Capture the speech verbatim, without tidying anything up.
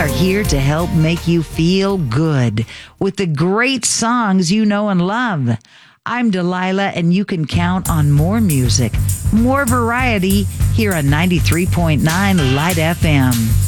here to help make you feel good with the great songs you know and love. I'm Delilah, and you can count on more music, more variety here on ninety-three point nine Light F M.